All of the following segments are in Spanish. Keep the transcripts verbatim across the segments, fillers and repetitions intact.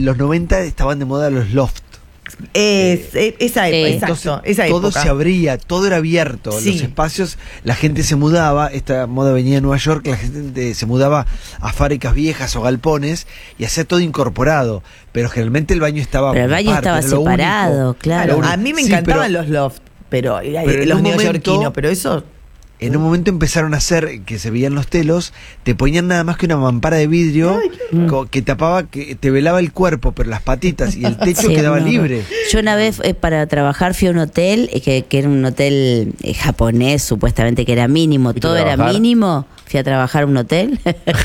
en los noventa estaban de moda los loft. Es, eh, esa época, eh, exacto, Entonces, esa todo época. se abría, todo era abierto, Sí. los espacios, la gente se mudaba, esta moda venía de Nueva York, la gente se mudaba a fábricas viejas o galpones y hacía todo incorporado, pero generalmente el baño estaba Pero el baño aparte, estaba era lo separado, único. claro. Lo único. A mí me Sí, encantaban pero los loft, pero, eh, pero en los un momento- neoyorquinos, pero eso... En un momento empezaron a hacer, que se veían los telos, te ponían nada más que una mampara de vidrio co- que tapaba, que te velaba el cuerpo, pero las patitas y el techo Sí, quedaba no, libre. Yo una vez eh, para trabajar fui a un hotel, eh, que, que era un hotel eh, japonés, supuestamente que era mínimo, ¿Fuiste a todo era trabajar? mínimo. Fui a trabajar a un hotel.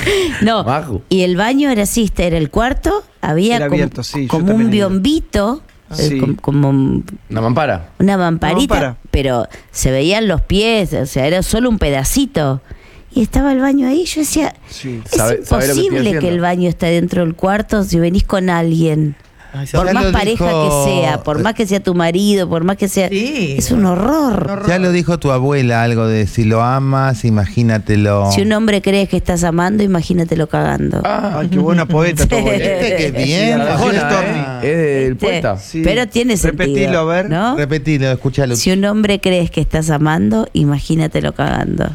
No, Bajo. y el baño era así, este era el cuarto, había Era como, abierto, sí, yo como también un he ido. biombito, eh, Sí. com- como Una mampara. una mamparita, Una mampara. pero se veían los pies, o sea, era solo un pedacito. Y estaba el baño ahí, yo decía, Sí. es Sabe- sabe lo que estoy imposible que, haciendo. el baño esté dentro del cuarto si venís con alguien. Ay, Por Ya más lo pareja dijo- que sea, por más que sea tu marido, por más que sea... Sí. Es un horror. Ya lo dijo tu abuela, algo de si lo amas, imagínatelo. Si un hombre cree que estás amando, imagínatelo cagando. Ah, Ay, qué buena poeta tu Sí. abuela. Este que Sí, bien. Arjona, Arjona, ¿eh? es del ¿Viste? poeta. Sí. Pero tiene sentido. Repetilo, a ver. ¿no? Repetilo, escúchalo. Si un hombre crees que estás amando, imagínatelo cagando.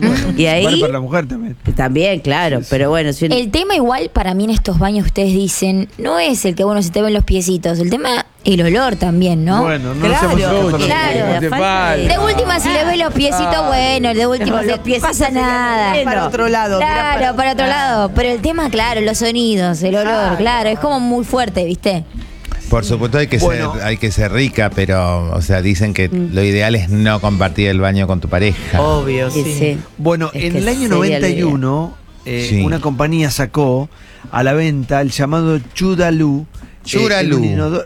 Y ahí... Vale para la mujer también. También, claro, pero bueno, si un- El tema igual para mí en estos baños que ustedes dicen, no es el que bueno se te ven los piecitos, el tema el olor también, ¿no? Bueno, no Claro, hacemos caso a los- claro. No hace La falta falta. De última, si le ves los piecitos, bueno, de última, Los no piecitos pasa serían nada. menos. Para otro lado. mira, Claro, para otro lado. Pero el tema, claro, los sonidos, el olor, Claro. claro, es como muy fuerte, ¿viste? Por supuesto hay que Bueno. ser, hay que ser rica, pero, o sea, dicen que lo ideal es no compartir el baño con tu pareja. Obvio, Sí, sí. sí. Bueno, Es en que el año sería noventa y lo uno, eh, Sí. una compañía sacó a la venta el llamado Chudalu. Churalú. Eh, era un inodoro-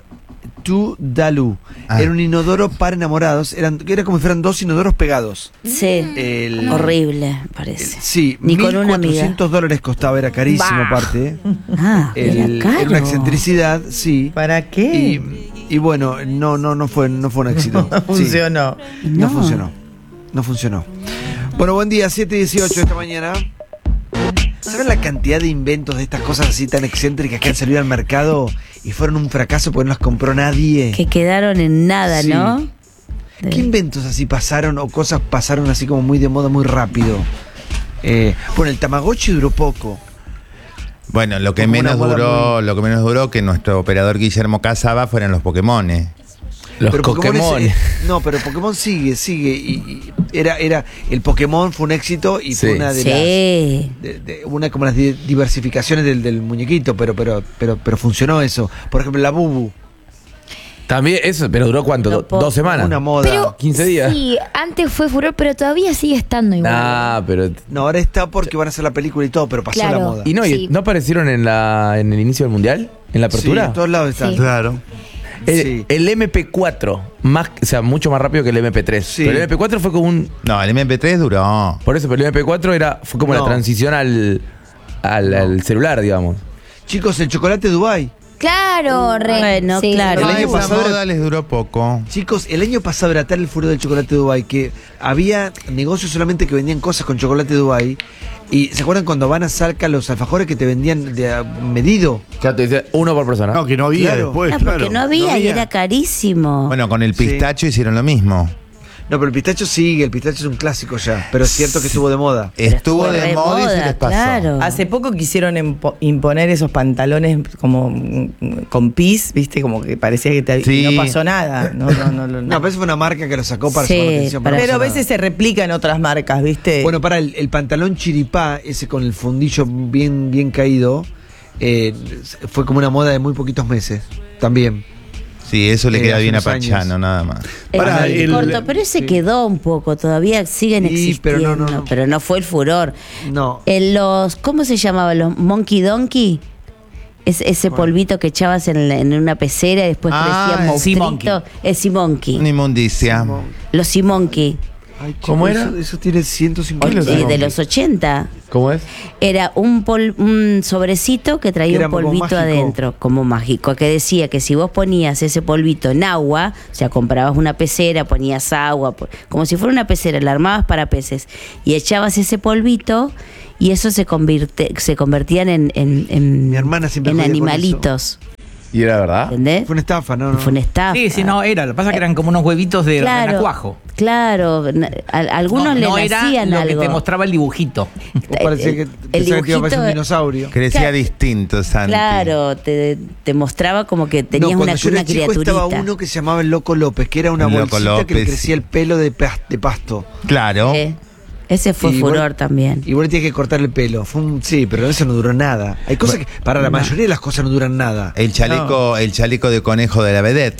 Chudalu. Ah. Era un inodoro para enamorados. Eran, era como si fueran dos inodoros pegados. Sí, El- horrible, parece. Sí, Ni con una amiga. cuatrocientos dólares costaba, era carísimo Bah. aparte. Ah, El- era caro. era una excentricidad, sí. ¿Para qué? Y, y bueno, no, no, no fue, no fue un éxito. No Sí. funcionó. No No. funcionó. No funcionó. Bueno, buen día, siete dieciocho esta mañana. ¿Saben la cantidad de inventos de estas cosas así tan excéntricas que han salido al mercado y fueron un fracaso porque no las compró nadie? Que quedaron en nada, Sí. ¿no? ¿Qué inventos así pasaron o cosas pasaron así como muy de moda, muy rápido? Eh, bueno, el Tamagotchi duró poco. Bueno, lo que Como una menos moda duró, muy- lo que menos duró que nuestro operador Guillermo Casaba fueron los Pokémones. Los Pero Pokémon Pokémon. es- eh, no, pero Pokémon sigue, sigue. Y, y era, era, el Pokémon fue un éxito y fue Sí. una de Sí. las. De, de- una como las di- diversificaciones del, del muñequito, pero, pero, pero, pero funcionó eso. Por ejemplo, la Bubu, También eso, pero duró cuánto, No Do- puedo- dos semanas. una moda. Pero quince días. Sí, antes fue furor, pero todavía sigue estando igual. Nah, pero. No, ahora está porque van a hacer la película y todo, pero pasó Claro. la moda. Y no, y Sí. ¿no aparecieron en la en el inicio del mundial? ¿En la Sí, apertura? en todos lados están. Sí. Claro. el, sí. el M P cuatro, más, o sea, mucho más rápido que el M P tres. Sí. Pero el M P cuatro fue como un. No, el M P tres duró. Por eso, pero el M P cuatro era, fue como No. la transición al, al, al celular, digamos. Chicos, el chocolate Dubai. Claro, re. Bueno, claro. El No, año esa pasado moda era- les duró poco. Chicos, el año pasado era tal el furor del chocolate Dubai que había negocios solamente que vendían cosas con chocolate Dubai. Y ¿se acuerdan cuando van a Salca los alfajores que te vendían de a medido? Ya te dice uno por persona. No, que no había Claro. después, Ah, claro. porque no había, y era carísimo. Bueno, con el Sí. pistacho hicieron lo mismo. No, pero el pistacho sigue, el pistacho es un clásico ya. Pero es cierto que estuvo de moda. Estuvo de re moda y se les pasó. Claro. Hace poco quisieron empo- imponer esos pantalones como mm, con pis, viste, como que parecía que te, Sí. no pasó nada. No, no, no, no. No, pero eso fue una marca que lo sacó para Sí, llamar la atención. para- no Pero a pasó veces se replica en otras marcas, viste. nada. Bueno, para el, el pantalón chiripá, ese con el fundillo bien, bien caído, eh, fue como una moda de muy poquitos meses. También. Sí, eso le Eh, queda hace bien a unos años. Pachano, nada más. Eh, Pará, el el- corto, pero ese sí. quedó un poco, todavía siguen Sí, existiendo, pero no, no, no. pero no fue el furor. No. En los, ¿cómo se llamaba? Los Monkey Donkey. Es, ese polvito que echabas en, la- en una pecera y después Ah, crecía el monstruito. El Simonky. Una inmundicia. Los Simonky. Ay, chicos, ¿Cómo era? Eso, eso tiene ciento cincuenta Ay, Eh, Simonky. de los ochenta. ¿Cómo es? Era un, pol- un sobrecito que traía Que era un como polvito mágico. adentro, como mágico, que decía que si vos ponías ese polvito en agua, o sea, comprabas una pecera, ponías agua, po- como si fuera una pecera, la armabas para peces, y echabas ese polvito, y eso se, convierte, se convertían en, en, en, Mi hermana siempre en jodía con animalitos. ¿Y era verdad? ¿Entendés? Fue una estafa, ¿no? Y fue una estafa. Sí, sí, no era. Lo que pasa es que eran como unos huevitos de Claro, renacuajo. claro. na- a- Algunos no, le no era hacían lo algo. que te mostraba el dibujito. Vos parecía que, el pensaba que te iba a dibujito- parecer un dinosaurio. Crecía Claro. distinto, Santi. Claro, te, te mostraba como que tenías no, cuando una, yo era una chico criaturita. estaba uno que se llamaba el Loco López, que era una El Loco bolsita que le López. crecía el pelo de, pas- de pasto. Claro. Eh, Ese fue Y furor igual- también. Igual le tienes que cortar el pelo. Fue un, sí, pero eso no duró nada. Hay cosas que, para la mayoría de las cosas no duran nada. El chaleco, el chaleco de conejo de la vedette.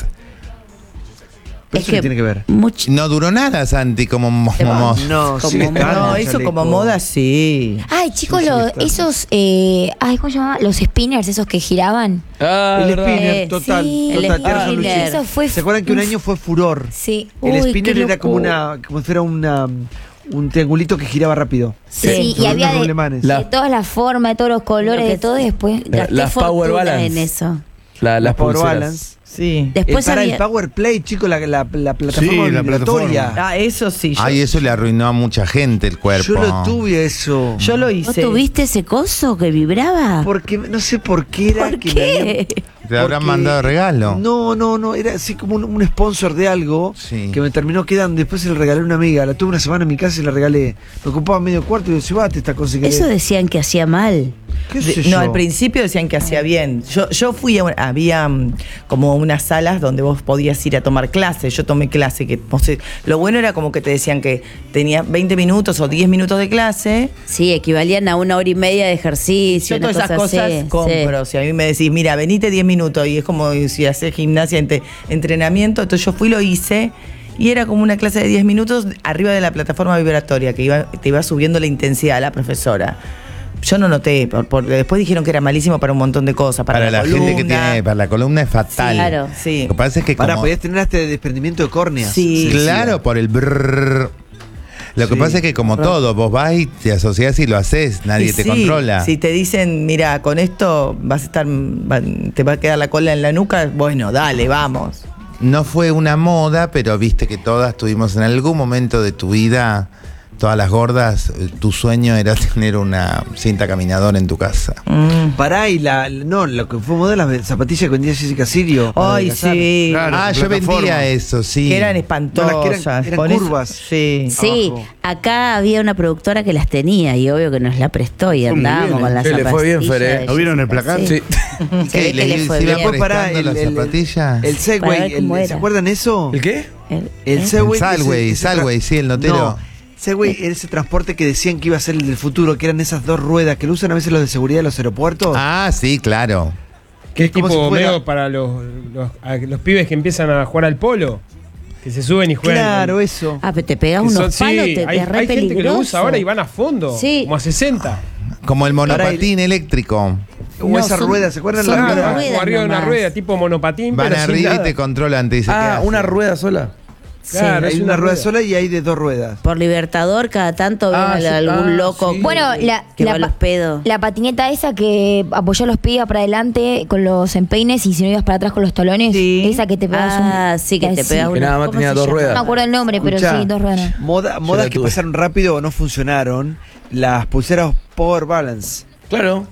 Pero eso qué tiene que ver. much- No duró nada, Santi, como mo- Te va- mo- No, Como sigue estando No, el eso chaleco. como moda, sí. Ay, chicos, Sí, sí, los- está. esos, eh, ay, ¿cómo se llama? Los spinners, esos que giraban. Ah, El ¿verdad? spinner, Eh, total, sí, total, el tenés razón, Luchi. spinner. Eso fue. ¿Se acuerdan que un año fue furor? Sí. El Uy, spinner qué era como locura. una, como si fuera una, un triangulito que giraba rápido. Sí, Sí, y sobre había unos de, rolemanes. de La- todas las formas, de todos los colores, Lo que- de todo, y después. Gasté Las Power fortuna Balance. en eso. La- las Power pulseras. Balance. Sí. Después el, para había... el Power Play, chicos, la, la, la plataforma Sí, la vibratoria. Ah, eso sí. Yo, Ay, eso le arruinó a mucha gente el cuerpo. Yo lo tuve eso. yo lo ¿Vos hice. tuviste ese coso que vibraba? Porque no sé por qué era ¿Por que me habían- qué? Te habrán porque- mandado regalo. No, no, no, era así como un, un sponsor de algo Sí. que me terminó quedando. Después se le regalé a una amiga. La tuve una semana en mi casa y la regalé. Me ocupaba medio cuarto y le digo, llevate esta cosa si querés". Eso decían que hacía mal. ¿Qué De- sé no, yo? al principio decían que hacía bien. Yo, yo fui a una- había mm, como unas salas donde vos podías ir a tomar clases. Yo tomé clase. Que, no sé, lo bueno era como que te decían que tenías veinte minutos o diez minutos de clase. Sí, equivalían a una hora y media de ejercicio. Yo una todas esas cosa cosas así. compro. Sí. Si a mí me decís, mira, venite diez minutos y es como si haces gimnasia, entre, entrenamiento. Entonces yo fui, lo hice. Y era como una clase de diez minutos arriba de la plataforma vibratoria que iba, te iba subiendo la intensidad la profesora. Yo no noté, por- porque después dijeron que era malísimo para un montón de cosas. Para, Para, la, gente que columna. tiene, para la columna es fatal. Sí, claro. Sí. Lo que pasa es que Para, como, podías tener hasta desprendimiento de córneas. Sí. claro, por el brrr. Lo que Sí. pasa es que como todo, vos vas y te asociás y lo haces, nadie Y te sí, controla. Si te dicen, mira, con esto vas a estar, va- te va a quedar la cola en la nuca, bueno, dale, vamos. No fue una moda, pero viste que todas tuvimos en algún momento de tu vida, todas las gordas, eh, tu sueño era tener una cinta caminadora en tu casa. Mm. Pará, y la. No, lo que fue moda las zapatillas que vendía Jessica Sirio. para Ay, adelgazar. sí. Claro. Ah, yo plataforma. vendía eso, sí. Que eran No, las que espantosas. eran- eran Con eso- curvas. sí. Sí, Abajo. acá había una productora que las tenía y obvio que nos la prestó y Fue muy andábamos bien, con ¿eh? las Sí, le fue bien, zapatillas Fer, ¿eh? de ¿Lo vieron el Jessica, placar? Sí. Se ve que le fue ¿Se bien. iba Después pará, prestando las zapatillas? El Para Segway, ver cómo el- era. ¿se acuerdan eso? ¿El qué? El- El ¿eh? Segway. El Salway, ese- ese Salway, tra- sí, el notero. No, Segway era ese transporte que decían que iba a ser el del futuro, que eran esas dos ruedas que lo usan a veces los de seguridad de los aeropuertos. Ah, sí, claro. Que es como tipo si fuera- medio para los, los, a- los pibes que empiezan a jugar al polo, que se suben y juegan. Claro, eso. Ah, pero te pegas Que son- unos sí, palos, te, te hay, es re hay gente que lo peligroso. usa ahora y van a fondo, Sí. como a sesenta. Como el monopatín eléctrico. O No, esas son- ruedas, ¿se acuerdan son las unas ruedas? ruedas Como arriba de una nomás. rueda, tipo monopatín, Van pero sin arriba y nada. te controlan, te dicen qué Ah, haces. una rueda sola. Sí. Claro, Hay es una, una rueda rueda. sola y hay de dos ruedas. Por Libertador cada tanto ves Ah, a sí, algún ah, loco sí. que, Bueno, la, que la va a los pa- pedos. la patineta esa que apoyó los pies para adelante con los empeines y si no ibas para atrás con los talones. Sí. Esa que te pegas Ah, un. sí, que te sí. pegas Que una. nada más ¿cómo tenía se dos llama? ruedas. No me acuerdo el nombre, pero Escuchá, sí, dos ruedas. Moda, modas la que tuve. pasaron rápido o no funcionaron. Las pulseras Power Balance. Claro.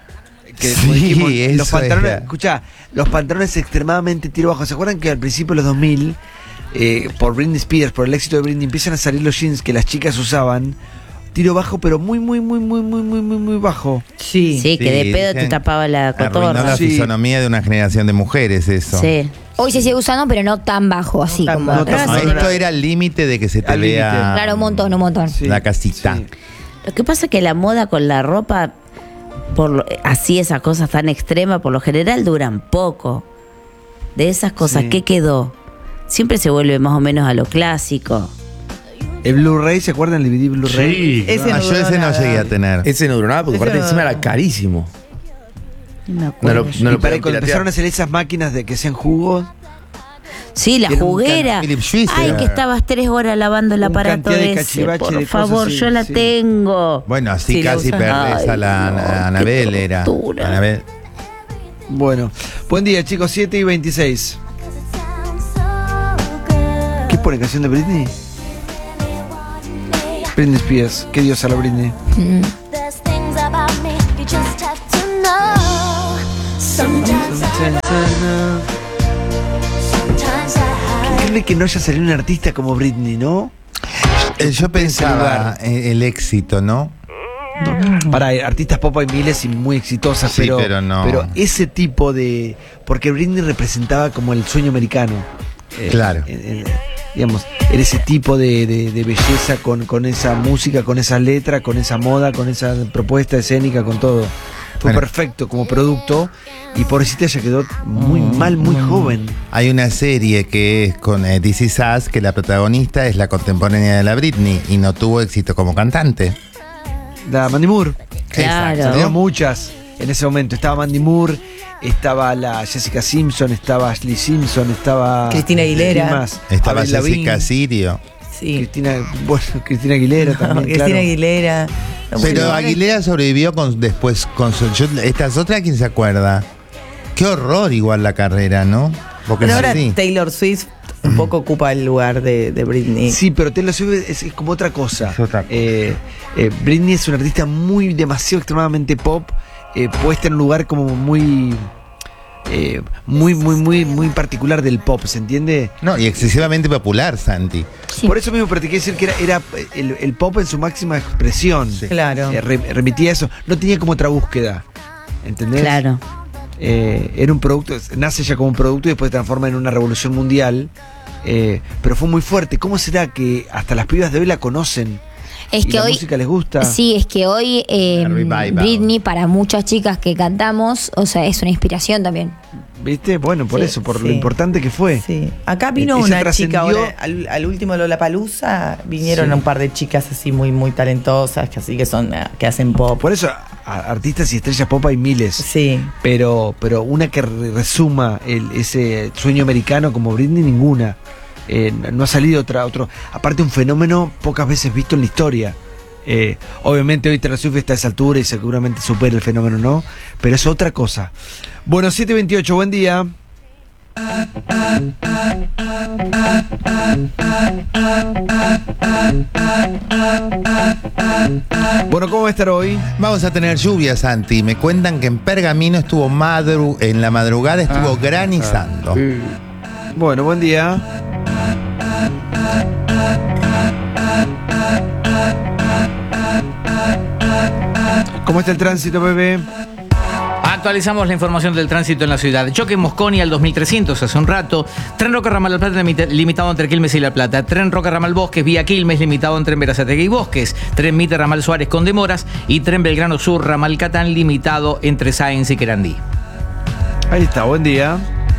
Que, Sí, como dijimos, eso los pantalones, era. escuchá, los pantalones extremadamente tiro bajo. ¿Se acuerdan que al principio de los dos mil, eh, por Britney Spears, por el éxito de Britney, empiezan a salir los jeans que las chicas usaban? Tiro bajo, pero muy, muy, muy, muy, muy, muy, muy, muy bajo. Sí. Sí, que de Sí, pedo te dicen- tapaba la Arruinó cotorra. la Sí. fisonomía de una generación de mujeres, eso. Sí. Hoy se sigue usando, pero no tan bajo, así tan como. bajo. No tan No, bajo. esto era el límite de que se te Al vea límite. Claro, un montón, un montón. Sí, la casita. sí. Lo que pasa es que la moda con la ropa, por lo- así esas cosas tan extremas, por lo general duran poco. De esas cosas, Sí. ¿qué quedó? Siempre se vuelve más o menos a lo clásico. El Blu-ray, ¿se acuerdan el D V D Blu-ray? Sí. Ese Ah, no yo duró ese no nada. llegué a tener. Ese no duró nada porque Ese aparte no- encima era carísimo. No me No acuerdo. lo, yo. no y lo para podían cuando piratear. empezaron a hacer esas máquinas de que hacían jugos, Sí, la Era un juguera. can- Philip Schwitzer. Ay, que estabas tres horas lavando el Un aparato cantidad de ese. cachivache Por de cosas favor, así, yo la sí. tengo. Bueno, así Sí, lo casi usan. perdés a Ay, la no, a qué Anabel era. tortura. Anabel. bueno. Buen día, chicos, siete y veintiséis. ¿Qué pone canción de Britney? Britney Spears. Qué diosa la Britney. Mm. There's things about me you just have to know. Sometimes I increíble que no haya salido un artista como Britney, ¿no? Eh, Yo Ocupe ese pensaba lugar. eh, el éxito, ¿no? Para eh, artistas pop hay miles y muy exitosas, Sí, pero, pero no. pero ese tipo de... Porque Britney representaba como el sueño americano. Eh, Claro. eh, eh, digamos, era ese tipo de, de- de belleza con, con esa música, con esa letra, con esa moda, con esa propuesta escénica, con todo. Fue Bueno. perfecto como producto y pobrecita ella quedó muy mal, muy joven. Hay una serie que es con eh, This Is Us, que la protagonista es la contemporánea de la Britney y no tuvo éxito como cantante. La Mandy Moore. Claro. Salieron muchas en ese momento. Estaba Mandy Moore, estaba la Jessica Simpson, estaba Ashley Simpson, estaba... Cristina Aguilera. ¿quién más? Estaba Avril Lavigne, Jessica Sirio. Sí. Cristina, bueno, Cristina Aguilera también, Cristina claro. Aguilera. Pero Bueno, Aguilera sobrevivió con, después con su, yo- estas otras, ¿quién se acuerda? Qué horror igual la carrera, ¿no? Porque Pero es ahora así. Taylor Swift un poco ocupa el lugar de, de Britney. Sí, pero Taylor Swift es, es como otra cosa. Es otra cosa. Eh, eh, Britney es una artista muy, demasiado extremadamente pop, eh, puesta en un lugar como muy... eh, muy, muy, muy, muy particular del pop, ¿se entiende? No, y excesivamente popular, Santi. Sí. Por eso mismo, pero te quiero decir que era, era el, el pop en su máxima expresión. Claro. Eh, re- remitía eso. No tenía como otra búsqueda. ¿Entendés? Claro. Eh, era un producto, nace ya como un producto y después se transforma en una revolución mundial. Eh, pero fue muy fuerte. ¿Cómo será que hasta las pibas de hoy la conocen? Es y que la hoy. música les gusta. Sí, es que hoy eh, La revival. Britney, para muchas chicas que cantamos, o sea, es una inspiración también. ¿Viste? Bueno, por Sí, eso, por sí. lo importante que fue. Sí. Acá vino Ella una chica trascendió- ahora, al, al último Lollapalooza, vinieron Sí. un par de chicas así muy, muy talentosas, que así que son, eh, que hacen pop. Por eso, a- artistas y estrellas pop hay miles. Sí. Pero, pero una que re- resuma el- ese sueño americano como Britney, ninguna. Eh, no ha salido otra, otro. Aparte, un fenómeno pocas veces visto en la historia. Eh, obviamente hoy Taylor Swift está a esa altura y seguramente supera el fenómeno, ¿no? Pero es otra cosa. Bueno, siete veintiocho, buen día. Bueno, ¿cómo va a estar hoy? Vamos a tener lluvia, Santi. Me cuentan que en Pergamino estuvo madru en la madrugada estuvo granizando. Bueno, buen día. ¿Cómo está el tránsito, bebé? Actualizamos la información del tránsito en la ciudad. Choque en Mosconi al dos mil trescientos hace un rato. Tren Roca Ramal La Plata limita- limitado entre Quilmes y La Plata. Tren Roca Ramal Bosques vía Quilmes limitado entre Berazategui y Bosques. Tren Mite Ramal Suárez con demoras. Y Tren Belgrano Sur Ramal Catán limitado entre Sáenz y Querandí. Ahí está, buen día.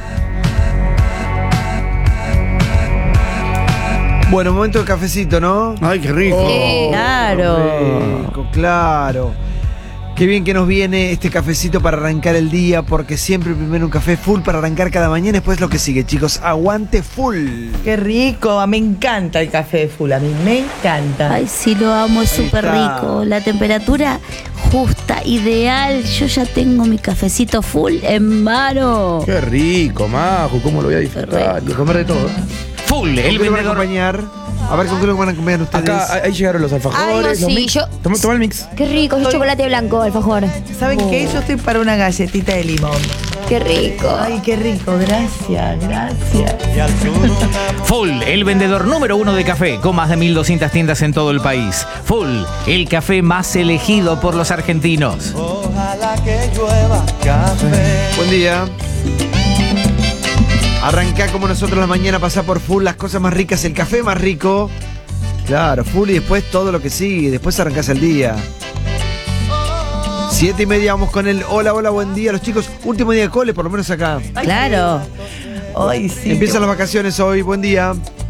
Bueno, momento de cafecito, ¿no? Ay, qué rico. Sí. Claro. Rico, claro. Qué bien que nos viene este cafecito para arrancar el día, porque siempre primero un café full para arrancar cada mañana, después lo que sigue, chicos. Aguante full. Qué rico, me encanta el café de full, a mí me encanta. Ay, sí, lo amo, es súper está. rico. La temperatura justa, ideal. Yo ya tengo mi cafecito full en mano. Qué rico, majo, cómo lo voy a disfrutar. Y a comer de todo. Full, ¿Con el qué lo van a vendedor. acompañar? A ver, ¿con qué lo van a acompañar ustedes? Acá, ahí llegaron los alfajores, Algo los sí, mix. yo- Toma, toma el mix. Qué rico, es chocolate blanco, alfajor. ¿Saben qué? Yo estoy para una galletita de limón. Qué rico. Ay, qué rico, gracias, gracias. Full, el vendedor número uno de café, con más de mil doscientas tiendas en todo el país. Full, el café más elegido por los argentinos. Buen día. Arrancá como nosotros la mañana, pasá por full, las cosas más ricas, el café más rico. Claro, full y después todo lo que sigue, después arrancás el día. Siete y media vamos con el hola, hola, buen día. Los chicos, último día de cole, por lo menos acá. Claro. Ay, sí. Empiezan las vacaciones hoy, buen día.